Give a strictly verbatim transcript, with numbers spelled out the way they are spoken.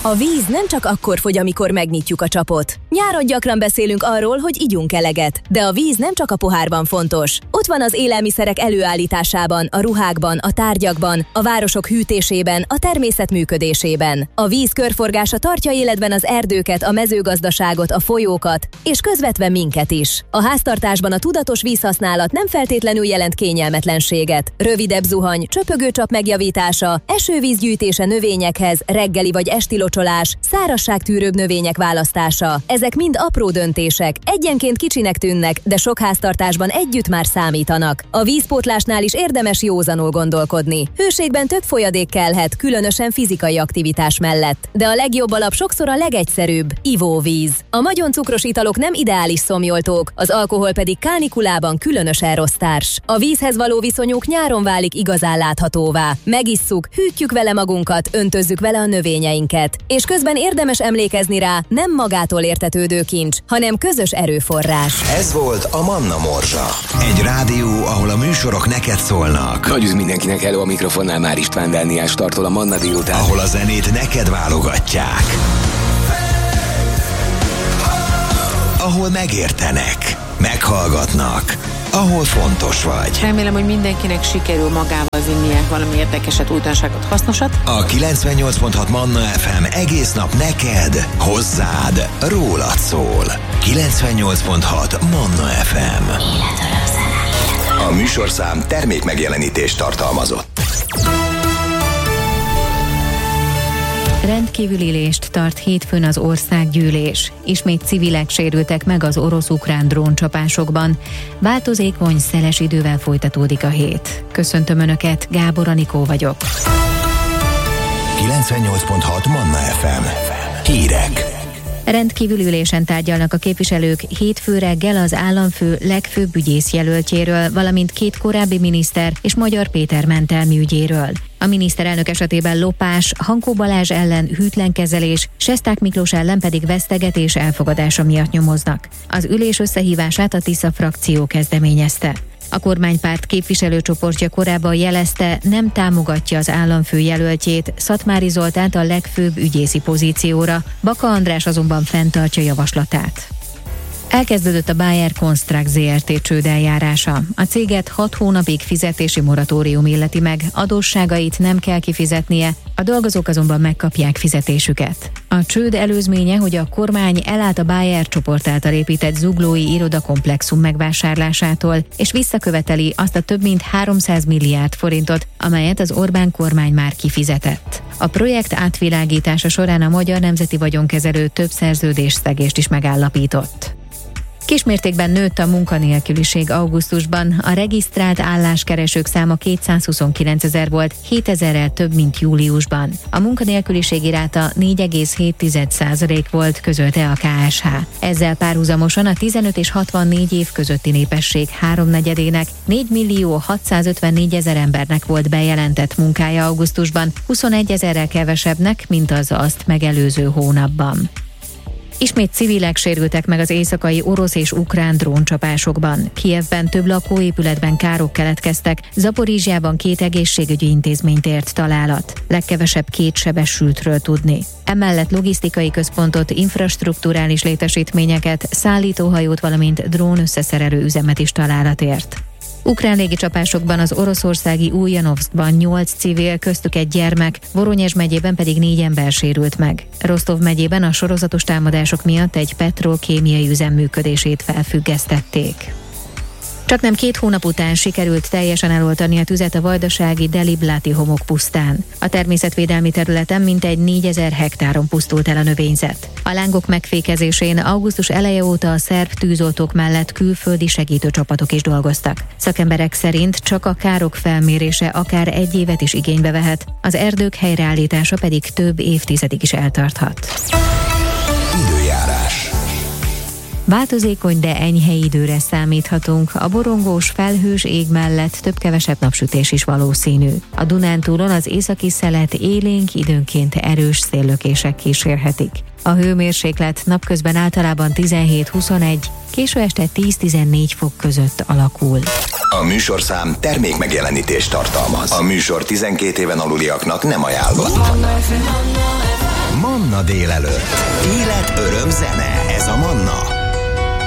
A víz nem csak akkor fogy, amikor megnyitjuk a csapot. Nyáron gyakran beszélünk arról, hogy igyunk eleget, de a víz nem csak a pohárban fontos. Ott van az élelmiszerek előállításában, a ruhákban, a tárgyakban, a városok hűtésében, a természet működésében. A víz körforgása tartja életben az erdőket, a mezőgazdaságot, a folyókat, és közvetve minket is. A háztartásban a tudatos vízhasználat nem feltétlenül jelent kényelmetlenséget. Rövidebb zuhany, csöpögőcsap megjavítása, esővízgyűjtése növényekhez, reggeli vagy esti locsolás, szárazságtűrőbb növények választása. Ezek mind apró döntések, egyenként kicsinek tűnnek, de sok háztartásban együtt már számítanak. A vízpótlásnál is érdemes józanul gondolkodni. Hőségben több folyadék kellhet, különösen fizikai aktivitás mellett. De a legjobb alap sokszor a legegyszerűbb, ivóvíz. A nagyon cukros italok nem ideális szomjoltók, az alkohol pedig kánikulában különösen rossz társ. A vízhez való viszonyuk nyáron válik igazán láthatóvá. Megisszuk, hűtjük vele magunkat, öntözzük vele a növényeinket. És közben érdemes emlékezni rá, nem magától értetődő kincs, hanem közös erőforrás. Ez volt a Manna Morzsa. Egy rádió, ahol a műsorok neked szólnak. Nagy üz mindenkinek, elő a mikrofonnál Már István Dániás tartol a Manna délután. Ahol a zenét neked válogatják. Ahol megértenek, meghallgatnak, ahol fontos vagy. Remélem, hogy mindenkinek sikerül magával vinnie valami érdekeset, újdonságot, hasznosat. A kilencvennyolc pont hat Manna ef em egész nap neked, hozzád, rólad szól. kilencvennyolc pont hat Manna ef em. A műsorszám termék megjelenítést tartalmazott. Rendkívüli ülést tart hétfőn az országgyűlés. Ismét civilek sérültek meg az orosz-ukrán dróncsapásokban. Változékony, szeles idővel folytatódik a hét. Köszöntöm Önöket, Gábor Anikó vagyok. kilencvennyolc pont hat Manna ef em. Hírek. Rendkívüli ülésen tárgyalnak a képviselők hétfő reggel az államfő legfőbb ügyészjelöltjéről, valamint két korábbi miniszter és Magyar Péter mentelmi ügyéről. A miniszterelnök esetében lopás, Hankó Balázs ellen hűtlenkezelés, Sesták Miklós ellen pedig vesztegetés elfogadása miatt nyomoznak. Az ülés összehívását a Tisza frakció kezdeményezte. A kormánypárt képviselőcsoportja korábban jelezte, nem támogatja az államfő jelöltjét, Szatmári Zoltánt a legfőbb ügyészi pozícióra, Baka András azonban fenntartja javaslatát. Elkezdődött a Bayer Construct zé er té csődeljárása. A céget hat hónapig fizetési moratórium illeti meg, adósságait nem kell kifizetnie, a dolgozók azonban megkapják fizetésüket. A csőd előzménye, hogy a kormány elállt a Bayer csoport által épített zuglói irodakomplexum megvásárlásától, és visszaköveteli azt a több mint háromszáz milliárd forintot, amelyet az Orbán kormány már kifizetett. A projekt átvilágítása során a Magyar Nemzeti Vagyonkezelő több szerződésszegést is megállapított. Kismértékben nőtt a munkanélküliség augusztusban, a regisztrált álláskeresők száma kétszázhuszonkilencezer volt, hétezerrel több, mint júliusban. A munkanélküliségi ráta négy egész hét százalék volt, közölte a ká es há. Ezzel párhuzamosan a tizenöt és hatvannégy év közötti népesség háromnegyedének, négy millió hatszázötvennégy ezer embernek volt bejelentett munkája augusztusban, huszonegyezerrel kevesebbnek, mint az azt megelőző hónapban. Ismét civilek sérültek meg az éjszakai orosz és ukrán dróncsapásokban. Kijevben több lakóépületben károk keletkeztek, Zaporizsjában két egészségügyi intézményt ért találat. Legkevesebb két sebesültről tudni. Emellett logisztikai központot, infrastrukturális létesítményeket, szállítóhajót, valamint drón összeszerelő üzemet is találat ért. Ukrán légicsapásokban az oroszországi Uljanovszkban nyolc civil, köztük egy gyermek, Voronyezs megyében pedig négy ember sérült meg. Rostov megyében a sorozatos támadások miatt egy petrokémiai üzem működését felfüggesztették. Csaknem két hónap után sikerült teljesen eloltani a tüzet a vajdasági Delibláti homokpusztán. A természetvédelmi területen mintegy négyezer hektáron pusztult el a növényzet. A lángok megfékezésén augusztus eleje óta a szerb tűzoltók mellett külföldi segítőcsapatok is dolgoztak. Szakemberek szerint csak a károk felmérése akár egy évet is igénybe vehet, az erdők helyreállítása pedig több évtizedig is eltarthat. Időjárás. Változékony, de enyhe időre számíthatunk. A borongós, felhős ég mellett több-kevesebb napsütés is valószínű. A Dunántúlon az északi szelet élénk, időnként erős széllökések kísérhetik. A hőmérséklet napközben általában tizenhét-huszonegy, késő este tíz-tizennégy fok között alakul. A műsorszám termék megjelenítést tartalmaz. A műsor tizenkét éven aluliaknak nem ajánlott. Manna délelőtt. Élet, öröm, zene. Ez a Manna.